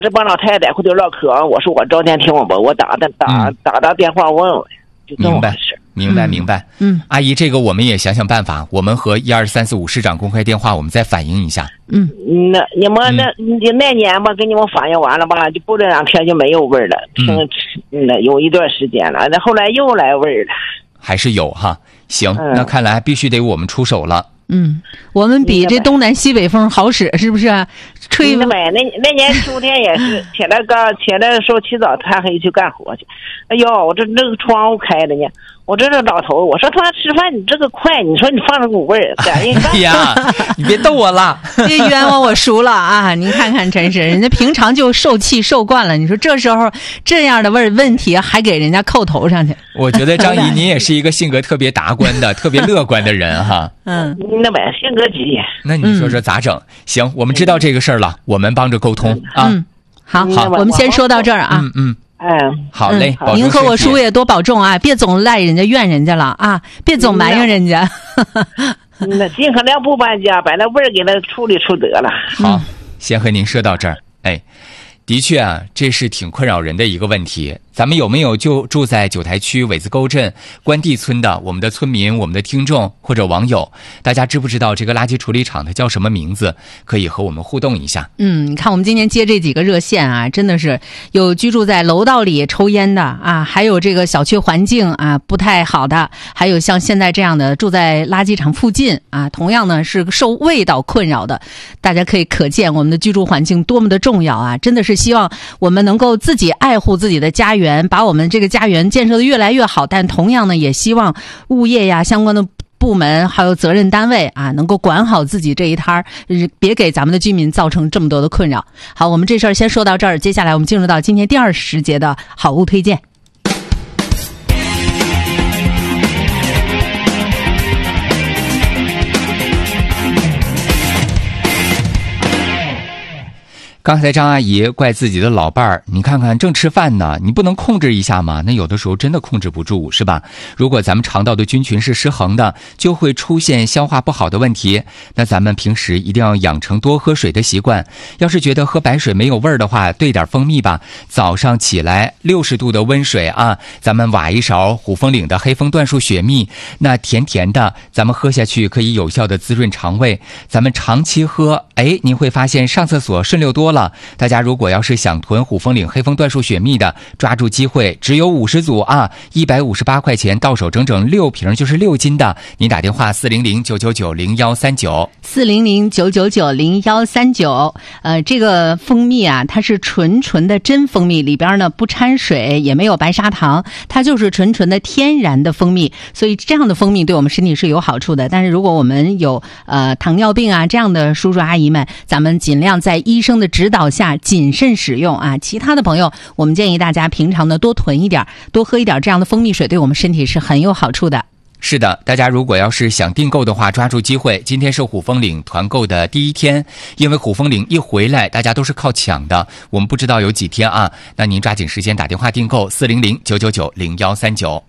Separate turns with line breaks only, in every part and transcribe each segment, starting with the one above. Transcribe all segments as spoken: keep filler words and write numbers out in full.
这帮老太太回头唠嗑，我说我找天听我吧，我打打打、嗯、打打电话问问，就这么回事。
明白明白，
嗯，
阿姨，这个我们也想想办法，我们和一二三四五市长公开电话，我们再反映一下。
嗯，
那你们那、嗯、那年吧，给你们反映完了吧，就过这两天就没有味儿了，听嗯，那有一段时间了，那后来又来味儿了，
还是有哈。行、
嗯，
那看来必须得我们出手了。
嗯，我们比这东南西北风好使，是不是？吹
那呗，那那年秋天也是，起来刚起来的时候起早贪黑去干活去。哎呦，我这这个窗户开的呢，我这这老头，我说他吃饭你这个快，你说你放着股味儿，咋人
哎呀，你别逗我了，
这冤枉我熟了啊！您看看，真是人家平常就受气受惯了，你说这时候这样的味问题还给人家扣头上去。
我觉得张姨您也是一个性格特别达观的、特别乐观的人哈。
嗯，
那呗，性格急。
那你说说咋整？嗯、行，我们知道这个事儿了，我们帮着沟通啊。
嗯，好，好，我们先说到这儿啊。
嗯嗯。
嗯，
好嘞。
嗯、您和我叔也多保重啊，别总赖人家怨人家了啊，别总埋怨人家。
那尽可能不搬家，把那味儿给他处理出得了。
好，嗯、先和您说到这儿。哎，的确啊，这是挺困扰人的一个问题。咱们有没有就住在九台区苇子沟镇关帝村的我们的村民、我们的听众或者网友，大家知不知道这个垃圾处理厂它叫什么名字？可以和我们互动一下。
嗯，你看我们今天接这几个热线啊，真的是有居住在楼道里抽烟的啊，还有这个小区环境啊不太好的，还有像现在这样的住在垃圾场附近啊，同样呢是受味道困扰的。大家可以可见我们的居住环境多么的重要啊！真的是希望我们能够自己爱护自己的家园，把我们这个家园建设的越来越好，但同样呢也希望物业呀相关的部门还有责任单位啊能够管好自己这一摊儿，别给咱们的居民造成这么多的困扰。好，我们这事儿先说到这儿，接下来我们进入到今天第二十节的好物推荐。
刚才张阿姨怪自己的老伴儿，你看看正吃饭呢，你不能控制一下吗？那有的时候真的控制不住，是吧？如果咱们肠道的菌群是失衡的，就会出现消化不好的问题。那咱们平时一定要养成多喝水的习惯。要是觉得喝白水没有味儿的话，兑点蜂蜜吧。早上起来六十度的温水啊，咱们挖一勺虎风岭的黑蜂椴树雪蜜，那甜甜的，咱们喝下去可以有效的滋润肠胃。咱们长期喝，哎，你会发现上厕所顺溜多了。大家如果要是想囤虎风岭黑蜂椴树雪蜜的，抓住机会，只有五十组啊，一百五十八块钱到手，整整六瓶，就是六斤的。您打电话四零零九九九零幺三九，
四零零九九九零幺三九。呃，这个蜂蜜啊，它是纯纯的真蜂蜜，里边呢不掺水，也没有白砂糖，它就是纯纯的天然的蜂蜜。所以这样的蜂蜜对我们身体是有好处的。但是如果我们有呃糖尿病啊这样的叔叔阿姨们，咱们尽量在医生的指导下谨慎使用啊。其他的朋友，我们建议大家平常呢多囤一点，多喝一点这样的蜂蜜水，对我们身体是很有好处的。
是的，大家如果要是想订购的话，抓住机会，今天是虎风岭团购的第一天，因为虎风岭一回来大家都是靠抢的，我们不知道有几天啊，那您抓紧时间打电话订购四零零九九九零幺三九。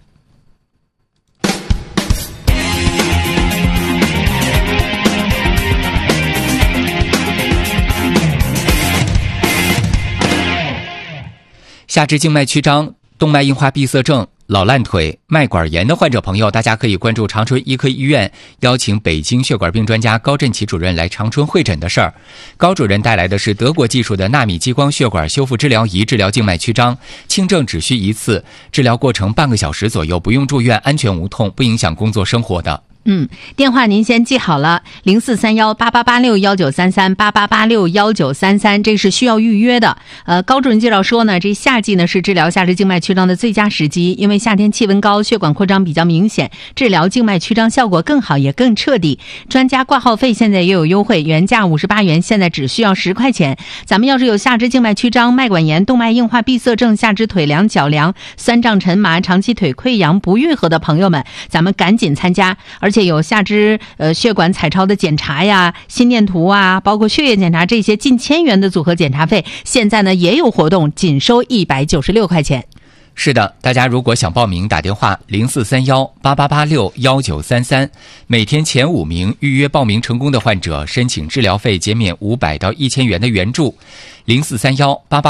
下肢静脉曲张、动脉硬化闭塞症、老烂腿、脉管炎的患者朋友，大家可以关注长春医科医院邀请北京血管病专家高振奇主任来长春会诊的事儿。高主任带来的是德国技术的纳米激光血管修复治疗仪，治疗静脉曲张，轻症只需一次，治疗过程半个小时左右，不用住院，安全无痛，不影响工作生活的。
嗯，电话您先记好了，零四三幺八八八六幺九三三八八八六幺九三三，这是需要预约的。呃，高主任介绍说呢，这夏季呢是治疗下肢静脉曲张的最佳时机，因为夏天气温高，血管扩张比较明显，治疗静脉曲张效果更好，也更彻底。专家挂号费现在也有优惠，原价五十八元，现在只需要十块钱。咱们要是有下肢静脉曲张、脉管炎、动脉硬化闭塞症、下肢腿凉、脚凉、酸胀沉麻、长期腿溃疡不愈合的朋友们，咱们赶紧参加。而而且有下肢呃血管彩超的检查呀、心电图啊，包括血液检查，这些近千元的组合检查费，现在呢也有活动，仅收一百九十六块钱。
是的，大家如果想报名，打电话零四三幺八八八六幺九三三，每天前五名预约报名成功的患者申请治疗费减免五百到一千元的援助，零四三幺八八。